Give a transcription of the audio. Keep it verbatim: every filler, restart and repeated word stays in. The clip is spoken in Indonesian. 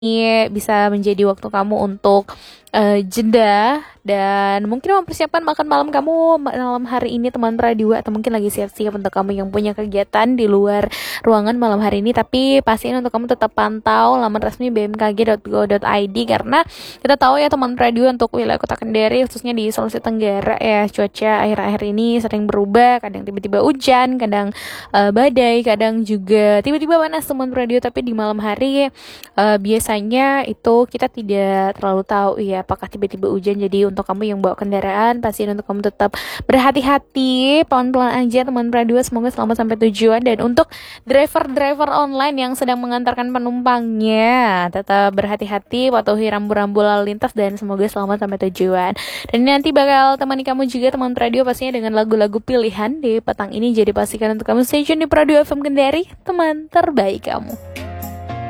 ini bisa menjadi waktu kamu untuk uh, jeda dan mungkin mempersiapkan makan malam kamu malam hari ini teman radio, atau mungkin lagi siap-siap untuk kamu yang punya kegiatan di luar ruangan malam hari ini. Tapi pastiin untuk kamu tetap pantau laman resmi b m k g dot go dot i d, karena kita tahu ya teman radio untuk wilayah Kota Kendari khususnya di Sulawesi Tenggara ya, cuaca akhir-akhir ini sering berubah, kadang tiba-tiba hujan, kadang uh, badai, kadang juga tiba-tiba panas teman radio. Tapi di malam hari uh, biasanya itu kita tidak terlalu tahu ya apakah tiba-tiba hujan. Jadi untuk kamu yang bawa kendaraan, pastiin untuk kamu tetap berhati-hati, pelan-pelan aja teman radio, semoga selamat sampai tujuan. Dan untuk driver-driver online yang sedang mengantarkan penumpangnya, tetap berhati-hati, patuhi rambu-rambu lalu lintas, dan semoga selamat sampai tujuan. Dan nanti bakal temani kamu juga teman radio pastinya dengan lagu-lagu pilihan di petang ini. Jadi pastikan untuk kamu stay tune di Radio F M Kendari, teman terbaik kamu.